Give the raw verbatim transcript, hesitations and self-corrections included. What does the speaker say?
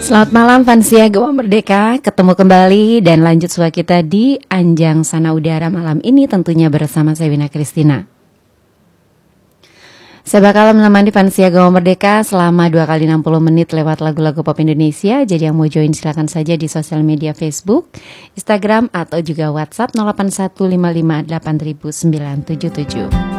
Selamat malam Fansia Gawa Merdeka, ketemu kembali dan lanjut suara kita di Anjang Sana Udara malam ini tentunya bersama saya Wina Kristina. Saya bakal menemani Fansia Gawa Merdeka selama dua kali enam puluh menit lewat lagu-lagu pop Indonesia. Jadi yang mau join silakan saja di sosial media Facebook, Instagram atau juga WhatsApp nol delapan satu lima lima delapan sembilan tujuh tujuh.